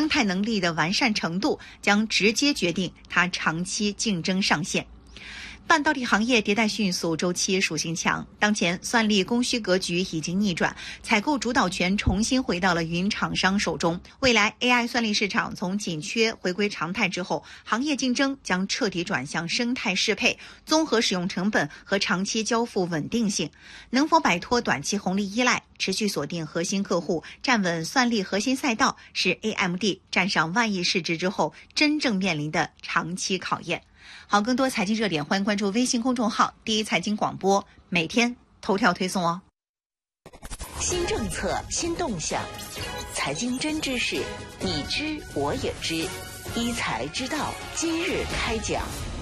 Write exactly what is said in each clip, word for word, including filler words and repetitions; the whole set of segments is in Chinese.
生态能力的完善程度，将直接决定它长期竞争上限。半导体行业迭代迅速，周期属性强。当前算力供需格局已经逆转，采购主导权重新回到了云厂商手中。未来 A I 算力市场从紧缺回归常态之后，行业竞争将彻底转向生态适配、综合使用成本和长期交付稳定性。能否摆脱短期红利依赖，持续锁定核心客户，站稳算力核心赛道，是 A M D 站上万亿市值之后真正面临的长期考验。好，更多财经热点，欢迎关注微信公众号第一财经广播，每天头条推送哦。 新政策，新动向，财经真知识，你知我也知，一财知道，今日开讲。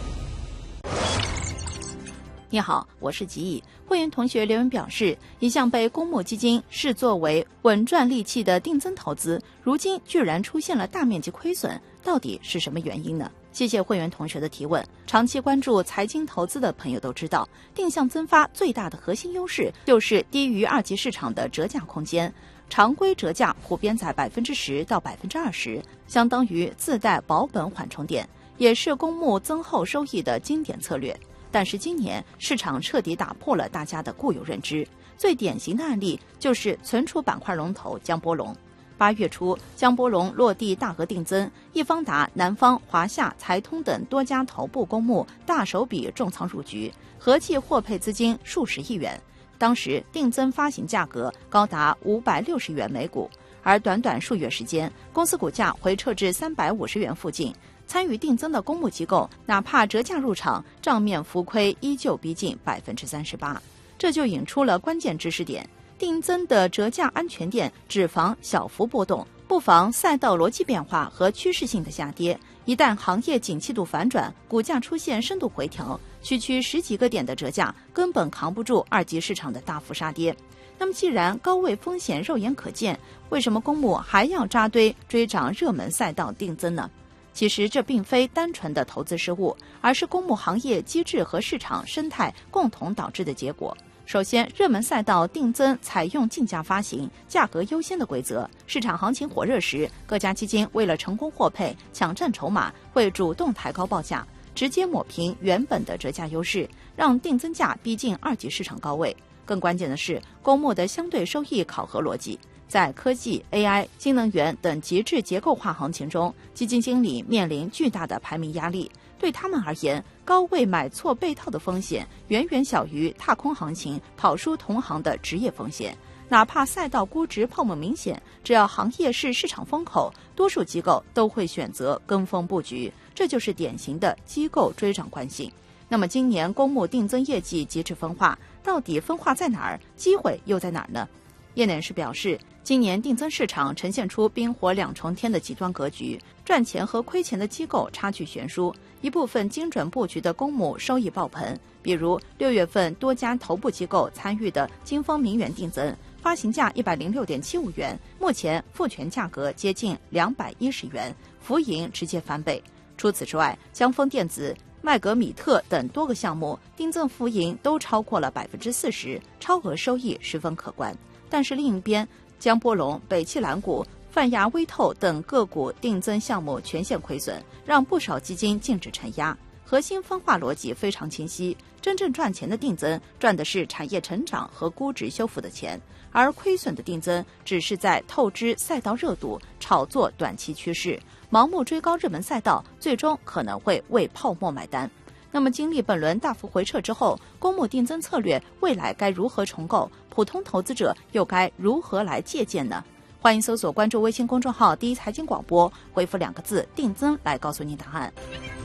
你好，我是吉乙。会员同学留言表示，一向被公募基金视作为稳赚利器的定增投资，如今居然出现了大面积亏损，到底是什么原因呢？谢谢会员同学的提问。长期关注财经投资的朋友都知道，定向增发最大的核心优势就是低于二级市场的折价空间。常规折价普遍在百分之十到百分之二十，相当于自带保本缓冲点，也是公募增厚收益的经典策略。但是今年市场彻底打破了大家的固有认知，最典型的案例就是存储板块龙头江波龙。八月初，江波龙落地大额定增，易方达、南方、华夏、财通等多家头部公募大手笔重仓入局，合计获配资金数十亿元。当时定增发行价格高达五百六十元每股，而短短数月时间，公司股价回撤至三百五十元附近。参与定增的公募机构，哪怕折价入场，账面浮亏依旧逼近百分之三十八。这就引出了关键知识点。定增的折价安全垫只防小幅波动，不防赛道逻辑变化和趋势性的下跌。一旦行业景气度反转，股价出现深度回调，区区十几个点的折价根本扛不住二级市场的大幅杀跌。那么既然高位风险肉眼可见，为什么公募还要扎堆追涨热门赛道定增呢？其实这并非单纯的投资失误，而是公募行业机制和市场生态共同导致的结果。首先，热门赛道定增采用竞价发行、价格优先的规则。市场行情火热时，各家基金为了成功获配、抢占筹码，会主动抬高报价，直接抹平原本的折价优势，让定增价逼近二级市场高位。更关键的是，公募的相对收益考核逻辑。在科技、A I、新能源等极致结构化行情中，基金经理面临巨大的排名压力。对他们而言，高位买错被套的风险远远小于踏空行情跑输同行的职业风险。哪怕赛道估值泡沫明显，只要行业是市场风口，多数机构都会选择跟风布局，这就是典型的机构追涨惯性。那么今年公募定增业绩极致分化，到底分化在哪儿？机会又在哪儿呢？业内人士表示，今年定增市场呈现出冰火两重天的极端格局，赚钱和亏钱的机构差距悬殊，一部分精准布局的公募收益爆棚。比如六月份多家头部机构参与的金丰明源定增，发行价一百零六点七五元，目前复权价格接近两百一十元，浮盈直接翻倍。除此之外，江丰电子、麦格米特等多个项目定增浮盈都超过了百分之四十，超额收益十分可观。但是另一边，江波龙、北汽蓝谷、泛亚微透等个股定增项目全线亏损，让不少基金净值承压。核心分化逻辑非常清晰，真正赚钱的定增赚的是产业成长和估值修复的钱，而亏损的定增只是在透支赛道热度，炒作短期趋势，盲目追高热门赛道，最终可能会为泡沫买单。那么经历本轮大幅回撤之后，公募定增策略未来该如何重构？普通投资者又该如何来借鉴呢？欢迎搜索关注微信公众号第一财经广播，回复两个字定增来告诉你答案。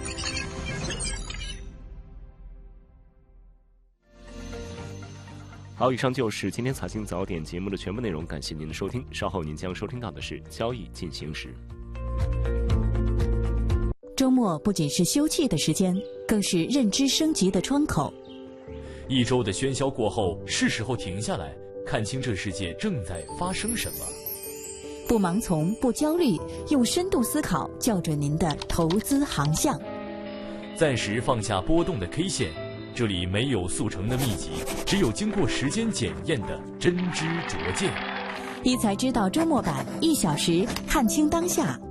好，以上就是今天财经早点节目的全部内容，感谢您的收听。稍后您将收听到的是交易进行时。 周末不仅是休憩的时间，更是认知升级的窗口。 一周的喧嚣过后，是时候停下来，看清这世界正在发生什么。 不盲从，不焦虑，用深度思考校准您的投资航向。 暂时放下波动的 K 线，这里没有速成的秘籍，只有经过时间检验的真知灼见。 一财知道周末版，一小时看清当下，